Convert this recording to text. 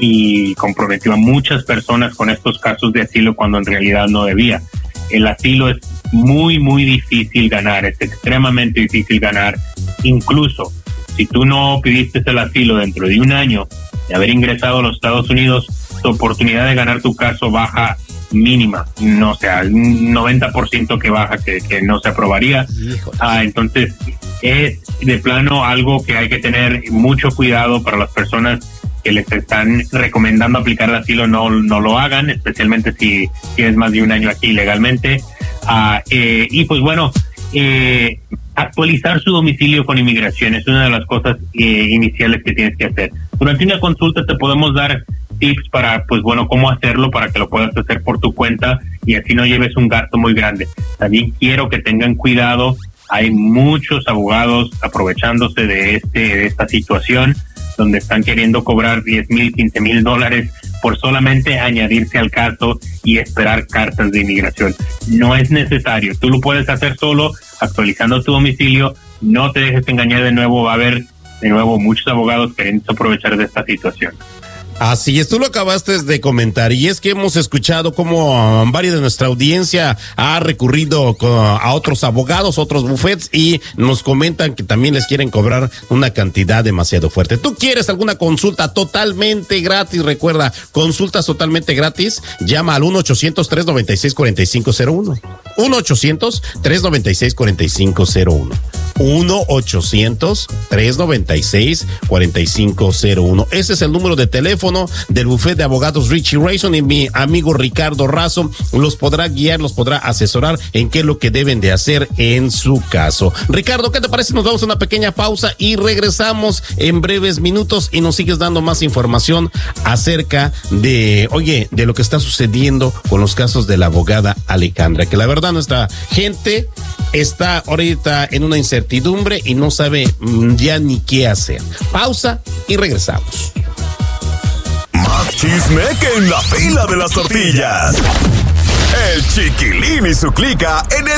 y comprometió a muchas personas con estos casos de asilo cuando en realidad no debía. El asilo es muy, muy difícil ganar, es extremadamente difícil ganar. Incluso si tú no pidiste el asilo dentro de un año de haber ingresado a los Estados Unidos, tu oportunidad de ganar tu caso baja mínima, no sea, un 90% que baja, que no se aprobaría. Entonces es de plano algo que hay que tener mucho cuidado para las personas que les están recomendando aplicar el asilo. No lo hagan, especialmente si tienes más de un año aquí legalmente. Y pues bueno, actualizar su domicilio con inmigración es una de las cosas iniciales que tienes que hacer. Durante una consulta te podemos dar tips para, pues bueno, cómo hacerlo para que lo puedas hacer por tu cuenta y así no lleves un gasto muy grande. También quiero que tengan cuidado, hay muchos abogados aprovechándose de esta situación, donde están queriendo cobrar $10,000, $15,000 por solamente añadirse al caso y esperar cartas de inmigración. No es necesario, tú lo puedes hacer solo, actualizando tu domicilio. No te dejes engañar de nuevo, va a haber de nuevo muchos abogados queriendo aprovechar de esta situación. Así es, tú lo acabaste de comentar, y es que hemos escuchado cómo varios de nuestra audiencia ha recurrido a otros abogados, otros bufetes, y nos comentan que también les quieren cobrar una cantidad demasiado fuerte. ¿Tú quieres alguna consulta totalmente gratis? Recuerda, consultas totalmente gratis, llama al 1-800-396-4501. 1-800-396-4501. 1-800-396-4501. Ese es el número de teléfono del bufete de abogados Richie Rayson, y mi amigo Ricardo Razo los podrá guiar, los podrá asesorar en qué es lo que deben de hacer en su caso. Ricardo, ¿qué te parece? Nos vamos a una pequeña pausa y regresamos en breves minutos y nos sigues dando más información acerca de lo que está sucediendo con los casos de la abogada Alejandra, que la verdad nuestra gente está ahorita en una incertidumbre y no sabe ya ni qué hacer. Pausa y regresamos. Más chisme que en la fila de las tortillas. El Chiquilín y su clica en el